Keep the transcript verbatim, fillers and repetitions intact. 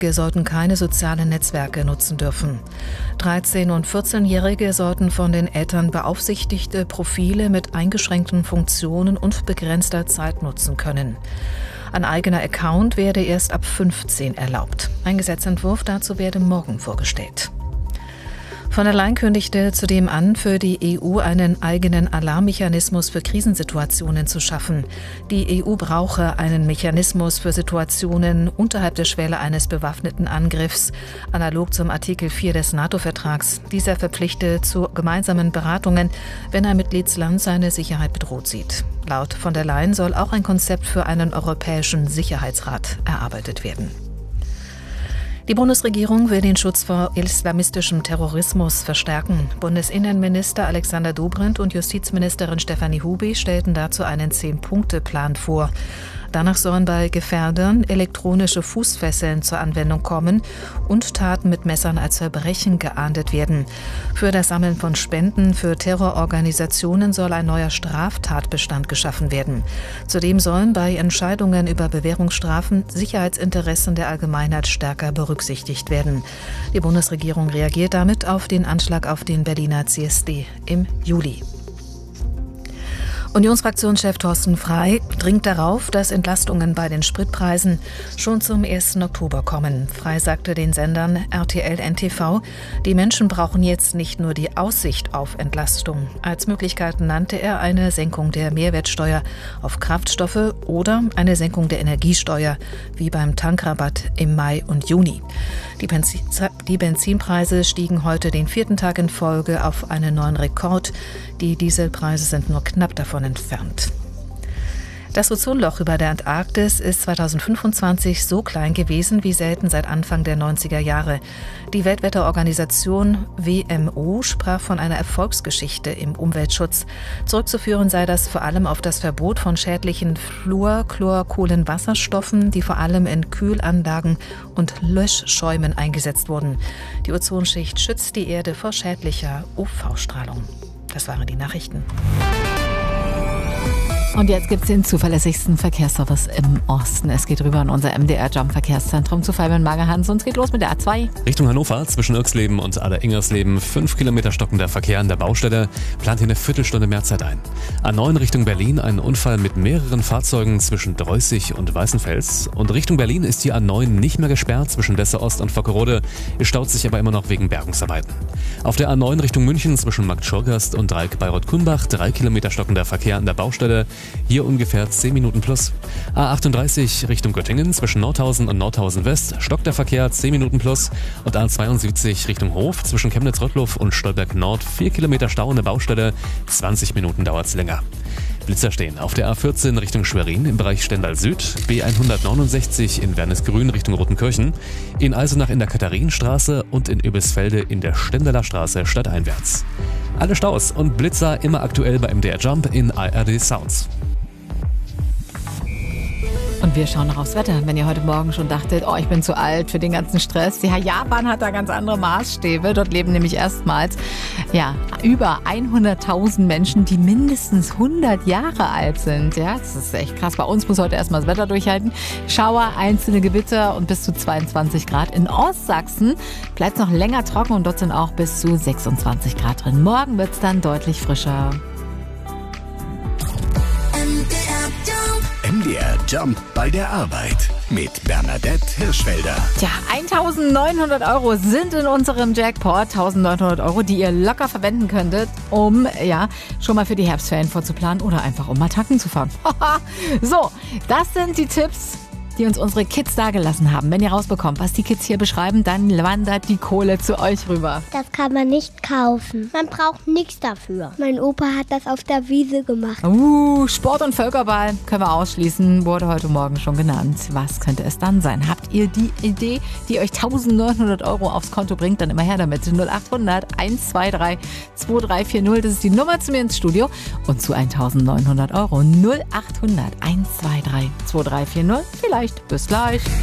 sollten keine sozialen Netzwerke nutzen dürfen. dreizehn- und vierzehnjährige sollten von den Eltern beaufsichtigte Profile mit eingeschränkten Funktionen und begrenzter Zeit nutzen können. Ein eigener Account werde erst ab fünfzehn erlaubt. Ein Gesetzentwurf dazu werde morgen vorgestellt. Von der Leyen kündigte zudem an, für die E U einen eigenen Alarmmechanismus für Krisensituationen zu schaffen. Die E U brauche einen Mechanismus für Situationen unterhalb der Schwelle eines bewaffneten Angriffs, analog zum Artikel vier des NATO-Vertrags. Dieser verpflichte zu gemeinsamen Beratungen, wenn ein Mitgliedsland seine Sicherheit bedroht sieht. Laut von der Leyen soll auch ein Konzept für einen europäischen Sicherheitsrat erarbeitet werden. Die Bundesregierung will den Schutz vor islamistischem Terrorismus verstärken. Bundesinnenminister Alexander Dobrindt und Justizministerin Stefanie Huby stellten dazu einen Zehn-Punkte-Plan vor. Danach sollen bei Gefährdern elektronische Fußfesseln zur Anwendung kommen und Taten mit Messern als Verbrechen geahndet werden. Für das Sammeln von Spenden für Terrororganisationen soll ein neuer Straftatbestand geschaffen werden. Zudem sollen bei Entscheidungen über Bewährungsstrafen Sicherheitsinteressen der Allgemeinheit stärker berücksichtigt werden. Die Bundesregierung reagiert damit auf den Anschlag auf den Berliner C S D im Juli. Unionsfraktionschef Thorsten Frey dringt darauf, dass Entlastungen bei den Spritpreisen schon zum ersten Oktober kommen. Frey sagte den Sendern R T L N T V, die Menschen brauchen jetzt nicht nur die Aussicht auf Entlastung. Als Möglichkeiten nannte er eine Senkung der Mehrwertsteuer auf Kraftstoffe oder eine Senkung der Energiesteuer, wie beim Tankrabatt im Mai und Juni. Die, Benzin, die Benzinpreise stiegen heute den vierten Tag in Folge auf einen neuen Rekord. Die Dieselpreise sind nur knapp davon entfernt. Das Ozonloch über der Antarktis ist zweitausendfünfundzwanzig so klein gewesen wie selten seit Anfang der neunziger Jahre. Die Weltwetterorganisation W M O sprach von einer Erfolgsgeschichte im Umweltschutz. Zurückzuführen sei das vor allem auf das Verbot von schädlichen Fluorchlorkohlenwasserstoffen, die vor allem in Kühlanlagen und Löschschäumen eingesetzt wurden. Die Ozonschicht schützt die Erde vor schädlicher U V-Strahlung. Das waren die Nachrichten. Und jetzt gibt es den zuverlässigsten Verkehrsservice im Osten. Es geht rüber in unser M D R-Jump-Verkehrszentrum zu Feimann-Magerhans. Und es geht los mit der A zwei. Richtung Hannover, zwischen Irksleben und Ader-Ingersleben. Fünf Kilometer stockender Verkehr an der Baustelle. Plant hier eine Viertelstunde mehr Zeit ein. A neun Richtung Berlin, ein Unfall mit mehreren Fahrzeugen zwischen Dreußig und Weißenfels. Und Richtung Berlin ist die A neun nicht mehr gesperrt zwischen Dessau Ost und Vockerode. Es staut sich aber immer noch wegen Bergungsarbeiten. Auf der A neun Richtung München zwischen Marktschorgast und Dreieck Bayreuth-Kulmbach. Drei Kilometer stockender Verkehr an der Baustelle. Hier ungefähr zehn Minuten plus. A achtunddreißig Richtung Göttingen zwischen Nordhausen und Nordhausen West stockt der Verkehr zehn Minuten plus. Und A zweiundsiebzig Richtung Hof zwischen Chemnitz-Röttlow und Stolberg Nord vier Kilometer Stau an der Baustelle. zwanzig Minuten dauert's länger. Blitzer stehen auf der A vierzehn Richtung Schwerin im Bereich Stendal Süd, B hundertneunundsechzig in Wernesgrün Richtung Rotenkirchen, in Eisenach in der Katharinenstraße und in Oebisfelde in der Stendaler Straße stadteinwärts. Alle Staus und Blitzer immer aktuell bei M D R Jump in A R D Sounds. Und wir schauen noch aufs Wetter. Wenn ihr heute Morgen schon dachtet, oh, ich bin zu alt für den ganzen Stress. Ja, Japan hat da ganz andere Maßstäbe. Dort leben nämlich erstmals ja, über hunderttausend Menschen, die mindestens hundert Jahre alt sind. Ja, das ist echt krass. Bei uns muss heute erstmal das Wetter durchhalten. Schauer, einzelne Gewitter und bis zu zweiundzwanzig Grad. In Ostsachsen bleibt es noch länger trocken und dort sind auch bis zu sechsundzwanzig Grad drin. Morgen wird es dann deutlich frischer. M D R Jump bei der Arbeit mit Bernadette Hirschfelder. Tja, eintausendneunhundert Euro sind in unserem Jackpot. eintausendneunhundert Euro, die ihr locker verwenden könntet, um ja schon mal für die Herbstferien vorzuplanen oder einfach um mal tanken zu fahren. So, das sind die Tipps, die uns unsere Kids dagelassen haben. Wenn ihr rausbekommt, was die Kids hier beschreiben, dann wandert die Kohle zu euch rüber. Das kann man nicht kaufen. Man braucht nichts dafür. Mein Opa hat das auf der Wiese gemacht. Uh, Sport und Völkerball können wir ausschließen. Wurde heute Morgen schon genannt. Was könnte es dann sein? Habt ihr die Idee, die euch eintausendneunhundert Euro aufs Konto bringt? Dann immer her damit. null achthundert eins zwei drei zwei drei vier null. Das ist die Nummer zu mir ins Studio. Und zu eintausendneunhundert Euro null achthundert eins zwei drei zwei drei vier null. Vielleicht bis gleich.